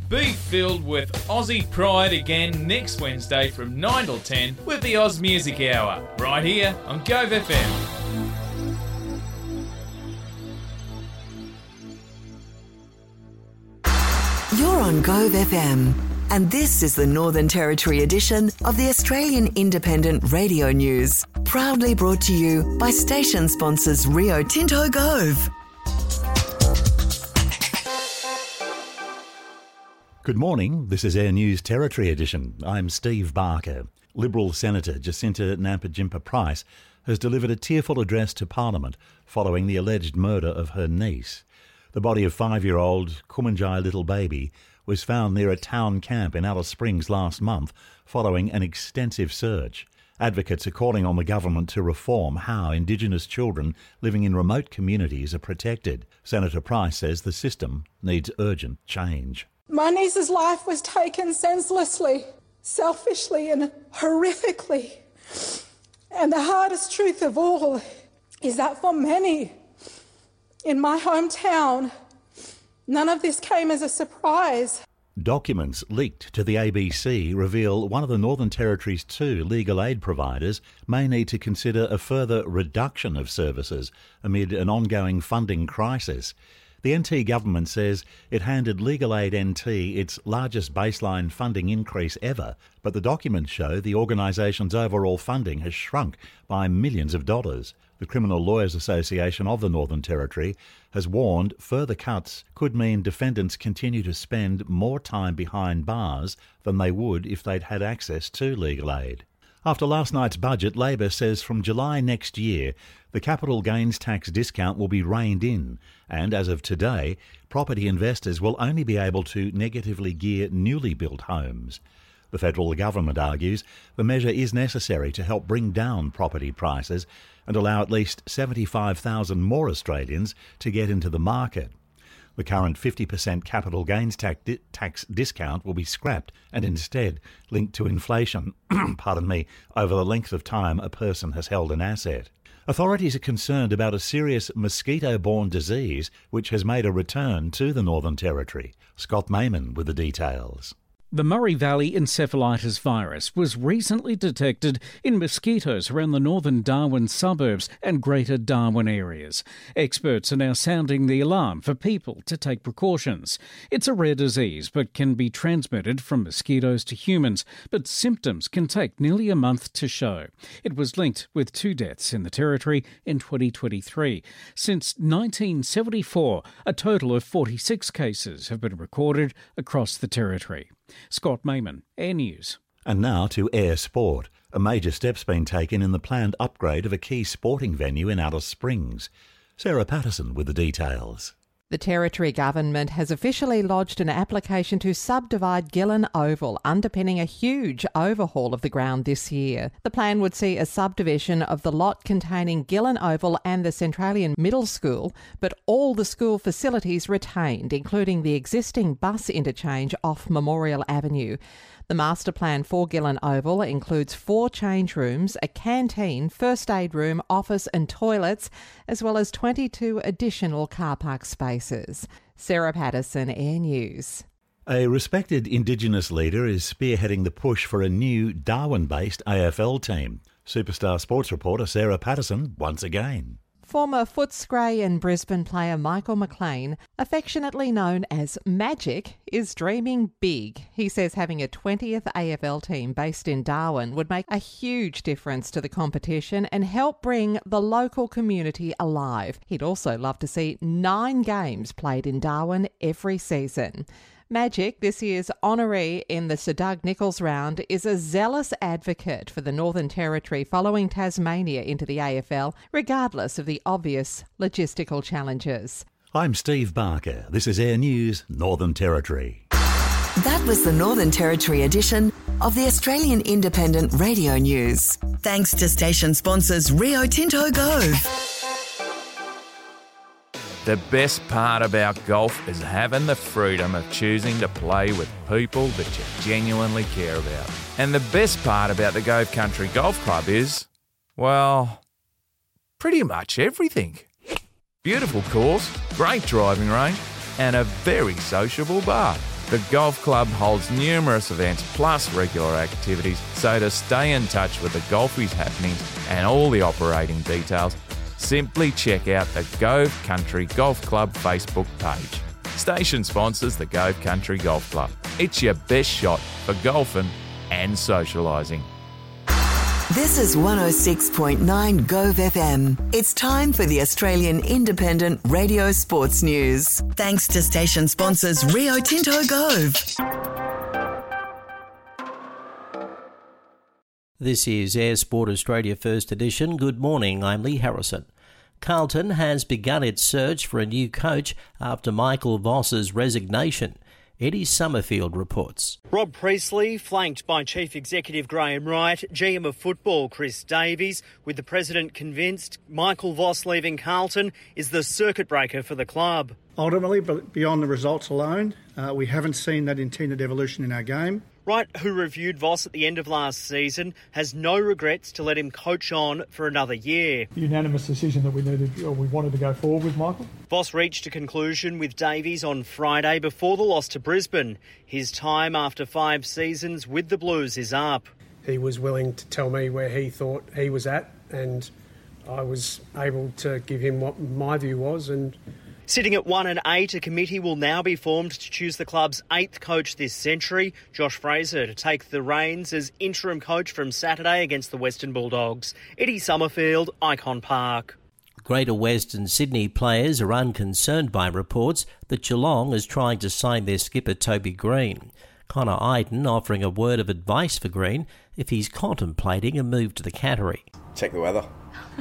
Be filled with Aussie pride again next Wednesday from 9 till 10 with the Oz Music Hour, right here on Gove FM. You're on Gove FM, and this is the Northern Territory edition of the Australian Independent Radio News, proudly brought to you by station sponsors Rio Tinto Gove. Good morning, this is Air News Territory Edition. I'm Steve Barker. Liberal Senator Jacinta Nampijinpa-Price has delivered a tearful address to Parliament following the alleged murder of her niece. The body of 5-year-old Kumanjai little baby was found near a town camp in Alice Springs last month following an extensive search. Advocates are calling on the government to reform how Indigenous children living in remote communities are protected. Senator Price says the system needs urgent change. My niece's life was taken senselessly, selfishly and horrifically. And the hardest truth of all is that for many in my hometown, none of this came as a surprise. Documents leaked to the ABC reveal one of the Northern Territory's 2 legal aid providers may need to consider a further reduction of services amid an ongoing funding crisis. The NT government says it handed Legal Aid NT its largest baseline funding increase ever, but the documents show the organisation's overall funding has shrunk by millions of dollars. The Criminal Lawyers Association of the Northern Territory has warned further cuts could mean defendants continue to spend more time behind bars than they would if they'd had access to legal aid. After last night's budget, Labor says from July next year, the capital gains tax discount will be reined in, and as of today, property investors will only be able to negatively gear newly built homes. The federal government argues the measure is necessary to help bring down property prices and allow at least 75,000 more Australians to get into the market. The current 50% capital gains tax discount will be scrapped and instead linked to inflation over the length of time a person has held an asset. Authorities are concerned about a serious mosquito-borne disease which has made a return to the Northern Territory. Scott Mayman with the details. The Murray Valley encephalitis virus was recently detected in mosquitoes around the northern Darwin suburbs and greater Darwin areas. Experts are now sounding the alarm for people to take precautions. It's a rare disease but can be transmitted from mosquitoes to humans, but symptoms can take nearly a month to show. It was linked with 2 deaths in the Territory in 2023. Since 1974, a total of 46 cases have been recorded across the Territory. Scott Mayman, Air News. And now to Air Sport. A major step's been taken in the planned upgrade of a key sporting venue in Alice Springs. Sarah Patterson with the details. The Territory Government has officially lodged an application to subdivide Gillen Oval, underpinning a huge overhaul of the ground this year. The plan would see a subdivision of the lot containing Gillen Oval and the Centralian Middle School, but all the school facilities retained, including the existing bus interchange off Memorial Avenue. The master plan for Gillen Oval includes 4 change rooms, a canteen, first aid room, office and toilets, as well as 22 additional car park spaces. Sarah Patterson, Air News. A respected Indigenous leader is spearheading the push for a new Darwin-based AFL team. Superstar sports reporter Sarah Patterson once again. Former Footscray and Brisbane player Michael McLean, affectionately known as Magic, is dreaming big. He says having a 20th AFL team based in Darwin would make a huge difference to the competition and help bring the local community alive. He'd also love to see 9 games played in Darwin every season. Magic, this year's honoree in the Sir Doug Nicholls round, is a zealous advocate for the Northern Territory following Tasmania into the AFL, regardless of the obvious logistical challenges. I'm Steve Barker. This is Air News, Northern Territory. That was the Northern Territory edition of the Australian Independent Radio News. Thanks to station sponsors Rio Tinto Gove. The best part about golf is having the freedom of choosing to play with people that you genuinely care about. And the best part about the Gove Country Golf Club is, well, pretty much everything. Beautiful course, great driving range, and a very sociable bar. The golf club holds numerous events plus regular activities, so to stay in touch with the golfies happenings and all the operating details, simply check out the Gove Country Golf Club Facebook page. Station sponsors the Gove Country Golf Club. It's your best shot for golfing and socialising. This is 106.9 Gove FM. It's time for the Australian Independent Radio Sports News. Thanks to station sponsors Rio Tinto Gove. This is Air Sport Australia First Edition. Good morning, I'm Lee Harrison. Carlton has begun its search for a new coach after Michael Voss's resignation. Eddie Summerfield reports. Rob Priestley, flanked by Chief Executive Graham Wright, GM of Football Chris Davies, with the President convinced Michael Voss leaving Carlton is the circuit breaker for the club. Ultimately, but beyond the results alone, we haven't seen that intended evolution in our game. Wright, who reviewed Voss at the end of last season, has no regrets to let him coach on for another year. Unanimous decision that we wanted to go forward with Michael. Voss reached a conclusion with Davies on Friday before the loss to Brisbane. His time after 5 seasons with the Blues is up. He was willing to tell me where he thought he was at, and I was able to give him what my view was. And sitting at 1 and 8, a committee will now be formed to choose the club's 8th coach this century, Josh Fraser, to take the reins as interim coach from Saturday against the Western Bulldogs. Eddie Summerfield, Icon Park. Greater Western Sydney players are unconcerned by reports that Geelong is trying to sign their skipper Toby Green. Connor Iden offering a word of advice for Green if he's contemplating a move to the Cattery. Check the weather.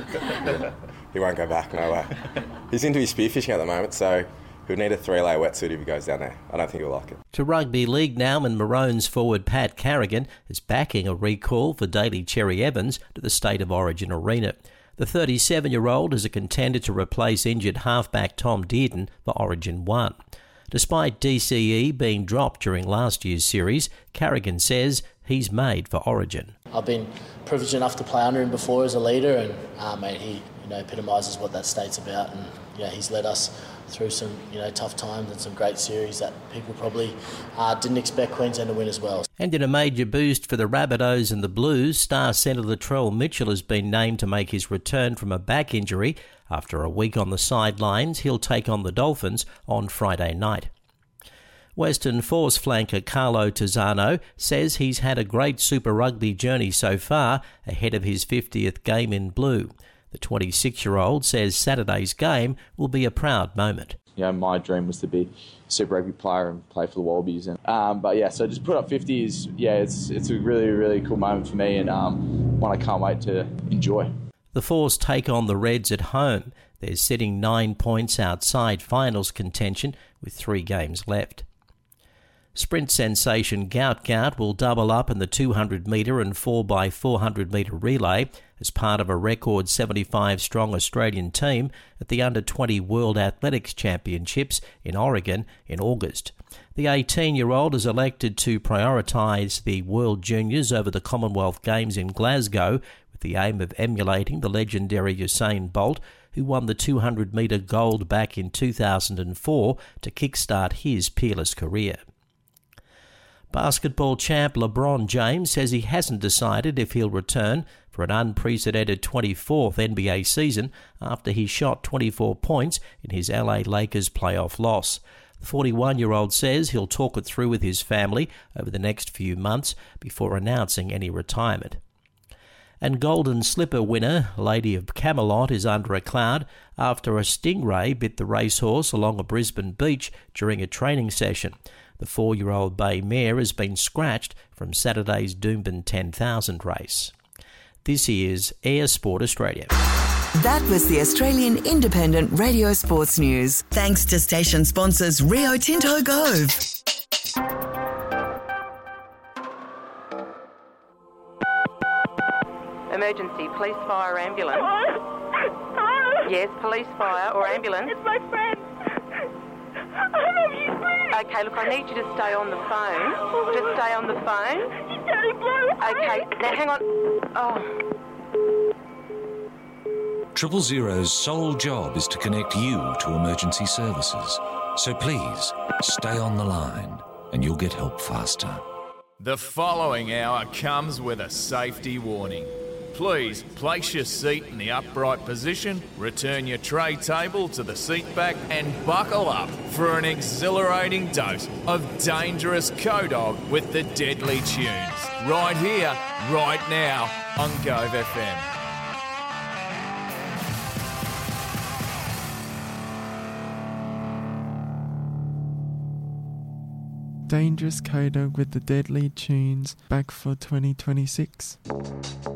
He won't go back, no way. He's into his spearfishing at the moment, so he'll need a 3-layer wetsuit if he goes down there. I don't think he'll like it. To rugby league now, and Maroons forward Pat Carrigan is backing a recall for Daly Cherry Evans to the State of Origin arena. The 37-year-old is a contender to replace injured halfback Tom Dearden for Origin 1. Despite DCE being dropped during last year's series, Carrigan says he's made for Origin. I've been privileged enough to play under him before as a leader, and mate, he epitomises what that state's about, and he's led us through some tough times and some great series that people probably didn't expect Queensland to win as well. And in a major boost for the Rabbitohs and the Blues, star centre Latrell Mitchell has been named to make his return from a back injury. After a week on the sidelines, he'll take on the Dolphins on Friday night. Western Force flanker Carlo Tizzano says he's had a great Super Rugby journey so far, ahead of his 50th game in blue. The 26-year-old says Saturday's game will be a proud moment. My dream was to be a Super Rugby player and play for the Wallabies. So just put up 50 is, it's a really, really cool moment for me, and one I can't wait to enjoy. The Force take on the Reds at home. They're sitting 9 points outside finals contention with 3 games left. Sprint sensation Gout will double up in the 200-metre and 4x400-metre relay as part of a record 75-strong Australian team at the Under-20 World Athletics Championships in Oregon in August. The 18-year-old is elected to prioritise the World Juniors over the Commonwealth Games in Glasgow with the aim of emulating the legendary Usain Bolt, who won the 200-metre gold back in 2004 to kickstart his peerless career. Basketball champ LeBron James says he hasn't decided if he'll return for an unprecedented 24th NBA season after he shot 24 points in his LA Lakers playoff loss. The 41-year-old says he'll talk it through with his family over the next few months before announcing any retirement. And Golden Slipper winner Lady of Camelot is under a cloud after a stingray bit the racehorse along a Brisbane beach during a training session. The 4-year-old bay mare has been scratched from Saturday's Doomben 10,000 race. This is Air Sport Australia. That was the Australian Independent Radio Sports News. Thanks to station sponsors Rio Tinto Gove. Emergency, police, fire, ambulance. Hello? Yes, police, fire or ambulance. It's my friend. I love you, please. Okay, look, I need you to stay on the phone. Just stay on the phone. He's Daddy Blue. Okay, now hang on. Oh. 000's sole job is to connect you to emergency services. So please, stay on the line. and you'll get help faster. The following hour comes with a safety warning. Please place your seat in the upright position, return your tray table to the seat back and buckle up for an exhilarating dose of dangerous co-dog with the deadly tunes. Right here, right now on Gove FM. Dangerous co-dog with the deadly tunes back for 2026.